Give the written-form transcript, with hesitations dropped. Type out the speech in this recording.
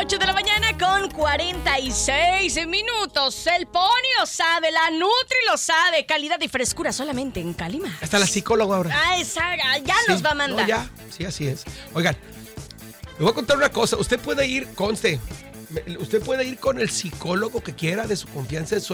8 de la mañana con 46 minutos. El Pony lo sabe, la Nutri lo sabe. Calidad y frescura solamente en Calima. Hasta la psicóloga ahora. Ah, esa ya sí, nos va a mandar. No, ya, sí, así es. Oigan, le voy a contar una cosa. Usted puede ir, conste, usted puede ir con el psicólogo que quiera de su confianza, de su